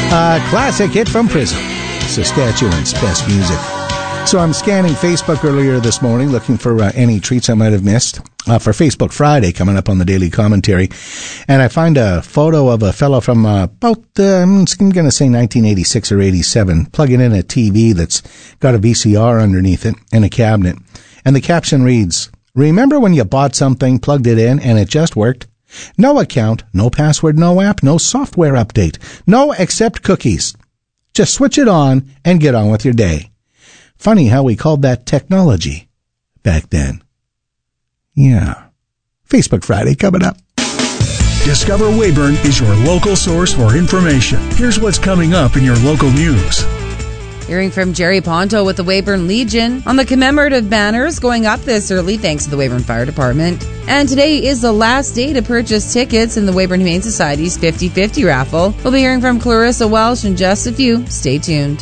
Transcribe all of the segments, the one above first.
Classic hit from Prism, Saskatchewan's best music. So I'm scanning Facebook earlier this morning looking for any treats I might have missed for Facebook Friday coming up on the Daily Commentary. And I find a photo of a fellow from about, I'm going to say 1986 or 87, plugging in a TV that's got a VCR underneath it and a cabinet. And the caption reads, "Remember when you bought something, plugged it in, and it just worked? No account, no password, no app, no software update, no except cookies. Just switch it on and get on with your day." Funny how we called that technology back then. Yeah. Facebook Friday coming up. Discover Weyburn is your local source for information. Here's what's coming up in your local news. Hearing from Jerry Ponto with the Weyburn Legion on the commemorative banners going up this early thanks to the Weyburn Fire Department. And today is the last day to purchase tickets in the Weyburn Humane Society's 50-50 raffle. We'll be hearing from Clarissa Welsh in just a few. Stay tuned.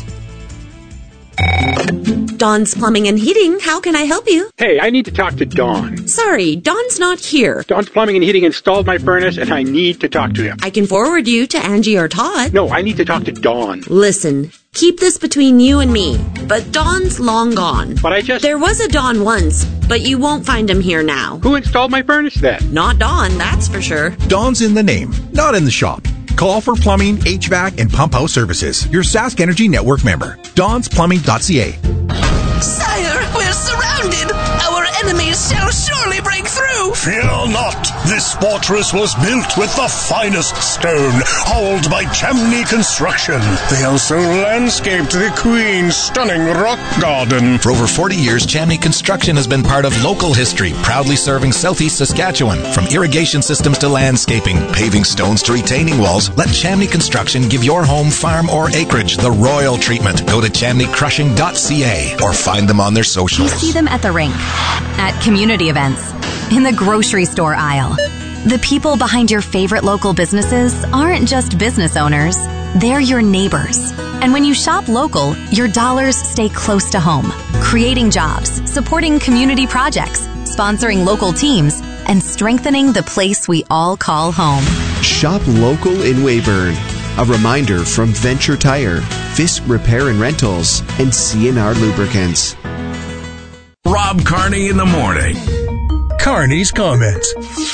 Dawn's Plumbing and Heating, how can I help you? Hey, I need to talk to Dawn. Sorry, Dawn's not here. Dawn's Plumbing and Heating installed my furnace, and I need to talk to him. I can forward you to Angie or Todd. No, I need to talk to Dawn. Listen, keep this between you and me, but Dawn's long gone. But There was a Dawn once, but you won't find him here now. Who installed my furnace then? Not Dawn, that's for sure. Dawn's in the name, not in the shop. Call for plumbing, HVAC, and pump house services. Your Sask Energy Network member. DawnsPlumbing.ca. Sire, we're surrounded! Our enemies shall surely break through! Fear not! This fortress was built with the finest stone, hauled by Chamney Construction. They also landscaped the Queen's stunning rock garden. For over 40 years, Chamney Construction has been part of local history, proudly serving southeast Saskatchewan. From irrigation systems to landscaping, paving stones to retaining walls, let Chamney Construction give your home, farm, or acreage the royal treatment. Go to chamneycrushing.ca or find them on their socials. You see them at the rink, at community events, in the grocery store aisle. The people behind your favorite local businesses aren't just business owners, they're your neighbors. And when you shop local, your dollars stay close to home, creating jobs, supporting community projects, sponsoring local teams, and strengthening the place we all call home. Shop local in Weyburn. A reminder from Venture Tire, Fisk Repair and Rentals, and CNR Lubricants. Rob Carney in the morning. Carney's comments.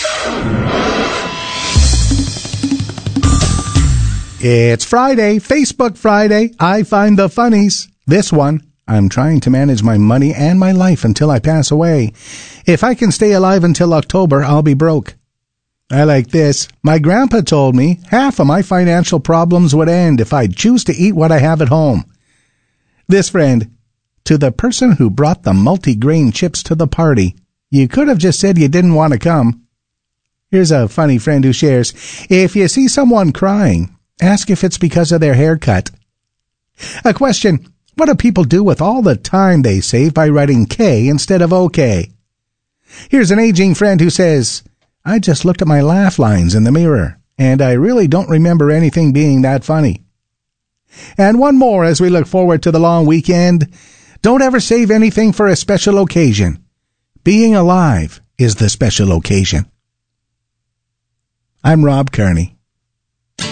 It's Friday, Facebook Friday. I find the funnies. This one, I'm trying to manage my money and my life until I pass away. If I can stay alive until October, I'll be broke. I like this. My grandpa told me half of my financial problems would end if I'd choose to eat what I have at home. This friend, to the person who brought the multi-grain chips to the party, you could have just said you didn't want to come. Here's a funny friend who shares, if you see someone crying, ask if it's because of their haircut. A question, what do people do with all the time they save by writing K instead of OK? Here's an aging friend who says, I just looked at my laugh lines in the mirror, and I really don't remember anything being that funny. And one more as we look forward to the long weekend. Don't ever save anything for a special occasion. Being alive is the special occasion. I'm Rob Kearney.